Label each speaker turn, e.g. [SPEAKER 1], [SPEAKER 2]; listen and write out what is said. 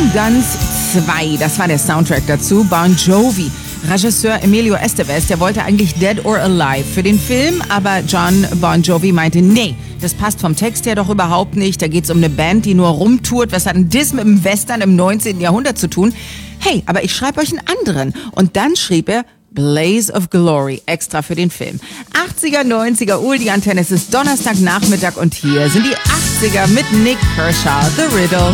[SPEAKER 1] Guns 2, das war der Soundtrack dazu. Bon Jovi. Regisseur Emilio Estevez, der wollte eigentlich Dead or Alive für den Film, aber John Bon Jovi meinte, nee, das passt vom Text her doch überhaupt nicht. Da geht's um eine Band, die nur rumtourt. Was hat denn das mit dem Western im 19. Jahrhundert zu tun? Hey, aber ich schreibe euch einen anderen. Und dann schrieb er Blaze of Glory, extra für den Film. 80er, 90er, die Antenne, es ist Donnerstagnachmittag und hier sind die 80er mit Nick Kershaw, The Riddle.